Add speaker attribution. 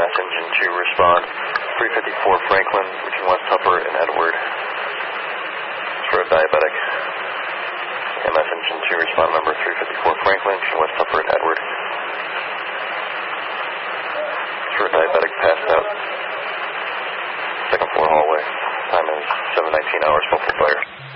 Speaker 1: EMS engine 2 respond. 354 Franklin, reaching West Tupper and Edward. For a diabetic. EMS engine 2 respond number 354 Franklin, reaching West Tupper and Edward. For a diabetic passed out. Second floor hallway. Time is 7:19 hours, muffled fire.